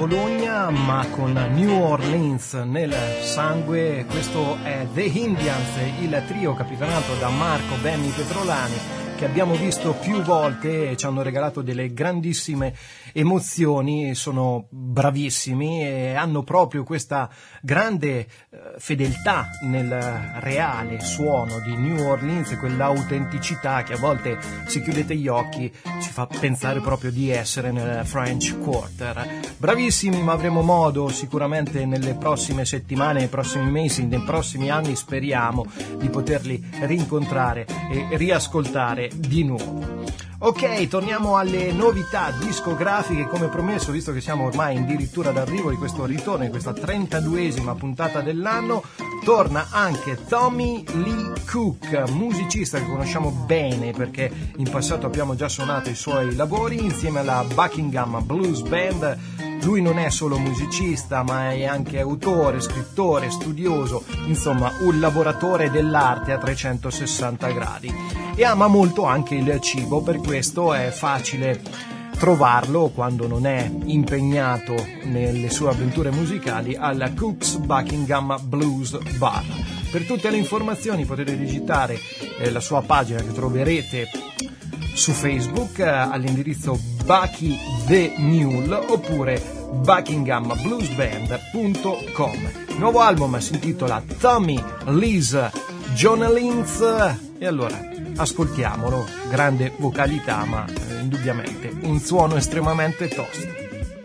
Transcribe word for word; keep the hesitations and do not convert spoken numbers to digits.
Bologna ma con New Orleans nel sangue. Questo è The Indians, il trio capitanato da Marco Benny Petrolani, che abbiamo visto più volte e ci hanno regalato delle grandissime emozioni. Sono bravissimi e hanno proprio questa grande eh, fedeltà nel reale suono di New Orleans, quell'autenticità che a volte, se chiudete gli occhi, ci fa pensare proprio di essere nel French Quarter. Bravissimi, ma avremo modo sicuramente nelle prossime settimane, nei prossimi mesi, nei prossimi anni, speriamo di poterli rincontrare e riascoltare di nuovo. Ok, torniamo alle novità discografiche. Come promesso, visto che siamo ormai addirittura d'arrivo di questo ritorno, in questa trentaduesima puntata dell'anno, torna anche Tommy Lee Cook, musicista che conosciamo bene perché in passato abbiamo già suonato i suoi lavori insieme alla Buckingham Blues Band. Lui non è solo musicista, ma è anche autore, scrittore, studioso, insomma un lavoratore dell'arte a trecentosessanta gradi. E ama molto anche il cibo, per questo è facile trovarlo quando non è impegnato nelle sue avventure musicali al Cook's Buckingham Blues Bar. Per tutte le informazioni potete digitare eh, la sua pagina che troverete su Facebook eh, all'indirizzo Bucky the Mule oppure buckingham blues band punto com. Il nuovo album si intitola Tommy Lee's Journalings e allora ascoltiamolo. Grande vocalità, ma eh, indubbiamente un suono estremamente tosto.